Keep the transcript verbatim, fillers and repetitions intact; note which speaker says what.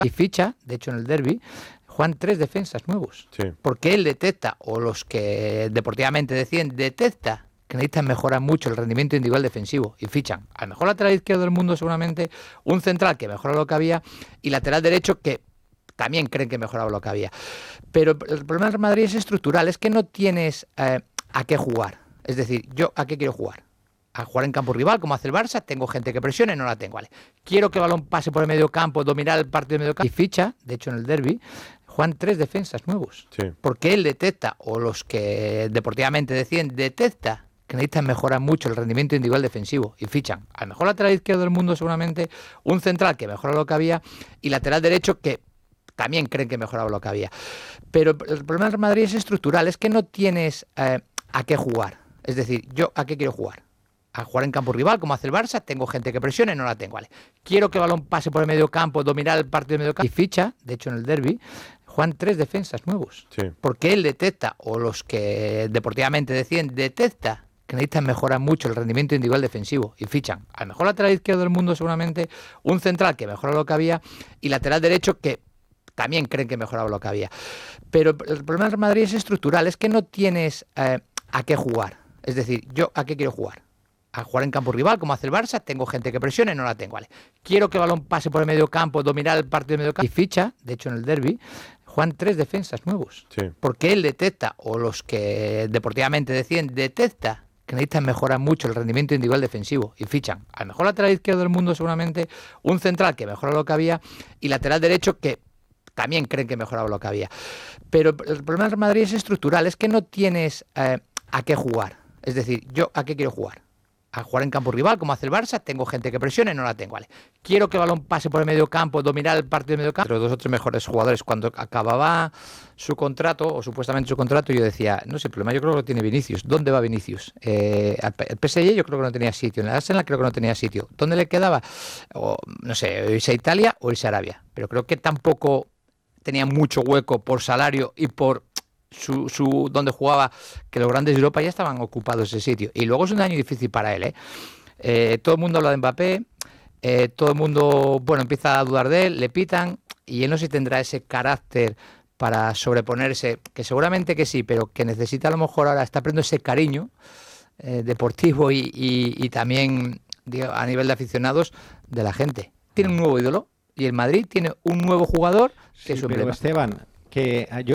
Speaker 1: y ficha, de hecho en el derbi, juegan tres defensas nuevos.
Speaker 2: Sí.
Speaker 1: Porque él detecta, o los que deportivamente deciden, detecta que necesitan mejorar mucho el rendimiento individual defensivo y fichan al mejor lateral izquierdo del mundo seguramente, un central que mejora lo que había y lateral derecho que también creen que mejoraba lo que había. Pero el problema del Real Madrid es estructural, es que no tienes eh, a qué jugar. Es decir, yo a qué quiero jugar. A jugar en campo rival, como hace el Barça, tengo gente que presione, no la tengo, vale. Quiero que el balón pase por el medio campo, dominar el partido de medio campo. Y ficha, de hecho en el derbi, juegan tres defensas nuevos.
Speaker 2: Sí.
Speaker 1: Porque él detecta, o los que deportivamente deciden, detecta que necesitan mejorar mucho el rendimiento individual defensivo y fichan al mejor lateral izquierdo del mundo seguramente, un central que mejora lo que había y lateral derecho que también creen que mejoraba lo que había. Pero el problema del Real Madrid es estructural, es que no tienes eh, a qué jugar. Es decir, yo a qué quiero jugar. A jugar en campo rival, como hace el Barça, tengo gente que presione, no la tengo, vale. Quiero que el balón pase por el medio campo, dominar el partido de medio campo. Y ficha, de hecho en el derbi, juegan tres defensas nuevos.
Speaker 2: Sí.
Speaker 1: Porque él detecta, o los que deportivamente deciden, detecta que necesitan mejorar mucho el rendimiento individual defensivo y fichan al mejor lateral izquierdo del mundo seguramente, un central que mejora lo que había y lateral derecho que también creen que mejoraba lo que había. Pero el problema del Real Madrid es estructural, es que no tienes eh, a qué jugar. Es decir, yo a qué quiero jugar. A jugar en campo rival, como hace el Barça, tengo gente que presione, no la tengo, vale. Quiero que el balón pase por el medio campo, dominar el partido de medio campo. Y ficha, de hecho en el derbi, juegan tres defensas nuevos.
Speaker 2: Sí.
Speaker 1: Porque él detecta, o los que deportivamente deciden, detecta que necesitan mejorar mucho el rendimiento individual defensivo y fichan al mejor lateral izquierdo del mundo seguramente, un central que mejora lo que había y lateral derecho que también creen que mejoraba lo que había. Pero el problema del Real Madrid es estructural, es que no tienes eh, a qué jugar. Es decir, yo a qué quiero jugar. A jugar en campo rival, como hace el Barça, tengo gente que presione, no la tengo, vale. Quiero que el balón pase por el medio campo, dominar el partido de medio campo. Los dos o tres mejores jugadores, cuando acababa su contrato, o supuestamente su contrato, yo decía, no sé, el problema yo creo que lo tiene Vinicius. ¿Dónde va Vinicius? Eh, el P S G yo creo que no tenía sitio, en el Arsenal creo que no tenía sitio. ¿Dónde le quedaba? O, no sé, irse a Italia o irse a Arabia. Pero creo que tampoco tenía mucho hueco por salario y por Su, su, donde jugaba, que los grandes de Europa ya estaban ocupados ese sitio. Y luego es un año difícil para él, ¿eh? Eh, todo el mundo habla de Mbappé, eh, todo el mundo, bueno, empieza a dudar de él, le pitan, y él no sé si tendrá ese carácter para sobreponerse, que seguramente que sí, pero que necesita a lo mejor ahora, está aprendiendo ese cariño eh, deportivo y, y, y también digo, a nivel de aficionados de la gente. Tiene un nuevo ídolo, y el Madrid tiene un nuevo jugador que
Speaker 3: Sí,
Speaker 1: es su
Speaker 3: pero
Speaker 1: emblema.
Speaker 3: Esteban, que yo